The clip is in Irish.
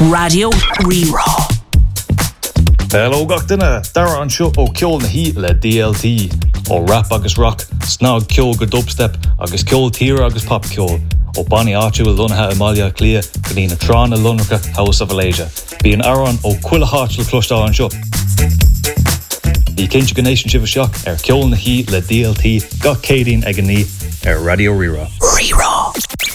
Radio Rerá. Hello gach duine, dara an seo ó ceol na hí le DLT, ó rap agus rock, snog ceol go dubstep, agus ceol tíre agus pop ceol, ó Bonnie Archibald lunathe Amalia Clia, go dtí na tránna lunracha House of Alasia. Bí an aran ó cuile hátil clúistá an seo. Bhí cinnte go nation sibh seach ceol na hí le DLT, gach cédín ag an ní Radio Rerá. Rerá.